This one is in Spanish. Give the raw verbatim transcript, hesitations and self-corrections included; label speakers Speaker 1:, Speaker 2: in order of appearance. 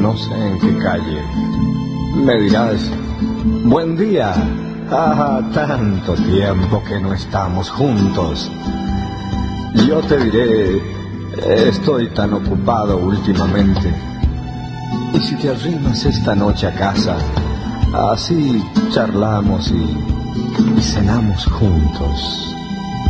Speaker 1: no sé en qué calle. Me dirás, buen día. Ah, tanto tiempo que no estamos juntos. Yo te diré, estoy tan ocupado últimamente. Y si te arrimas esta noche a casa, así charlamos y, y cenamos juntos.